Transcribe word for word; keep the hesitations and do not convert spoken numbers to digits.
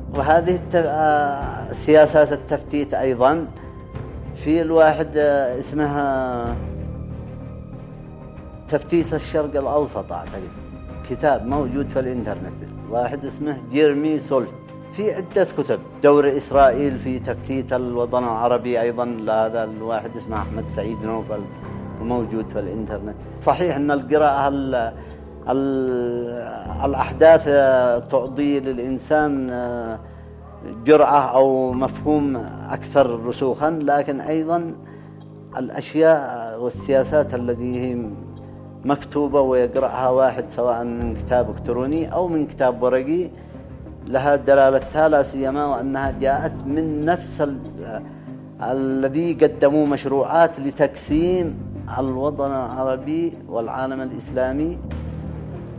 وهذه التف... سياسات التفتيت أيضا في الواحد اسمها تفتيت الشرق الأوسط، أعتقد كتاب موجود في الإنترنت، واحد اسمه جيرمي سولت. في عدة كتب، دور إسرائيل في تفتيت الوطن العربي أيضا لهذا الواحد اسمه أحمد سعيد نوفل، وموجود في الإنترنت. صحيح أن القراءة ال ال الأحداث تعطي للإنسان جرعة أو مفهوم أكثر رسوخا، لكن أيضا الأشياء والسياسات التي هي مكتوبة ويقرأها واحد سواء من كتاب إلكتروني أو من كتاب ورقي لها دلالتها، لا سيما وأنها جاءت من نفس الذي قدموا مشروعات لتقسيم الوطن العربي والعالم الإسلامي